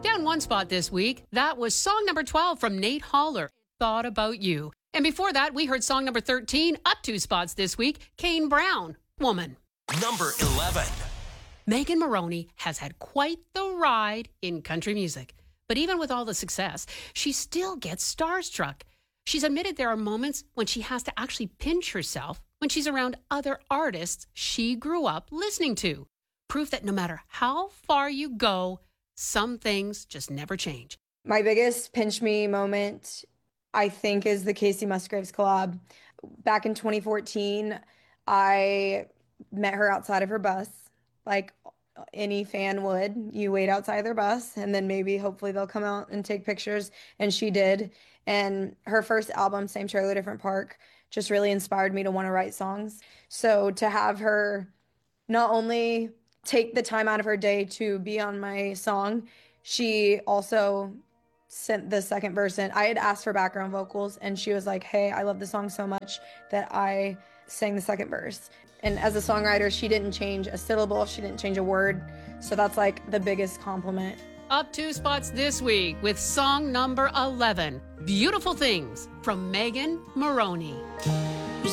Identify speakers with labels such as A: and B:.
A: Down one spot this week, that was song number 12 from Nate Holler, Thought About You. And before that, we heard song number 13, up 2 spots this week, Kane Brown, Woman.
B: Number 11.
A: Megan Moroney has had quite the ride in country music. But even with all the success, she still gets starstruck. She's admitted there are moments when she has to actually pinch herself when she's around other artists she grew up listening to. Proof that no matter how far you go, some things just never change.
C: My biggest pinch me moment, I think, is the Casey Musgraves collab. Back in 2014, I met her outside of her bus, like any fan would. You wait outside their bus, and then maybe hopefully they'll come out and take pictures, and she did. And her first album, Same Trailer, Different Park, just really inspired me to want to write songs. So to have her not only take the time out of her day to be on my song, she also sent the second verse in. I had asked for background vocals, and she was like, hey, I love the song so much that I sang the second verse. And as a songwriter, she didn't change a syllable, she didn't change a word. So that's like the biggest compliment.
A: Up 2 spots this week with song number 11, Beautiful Things from Megan Moroney.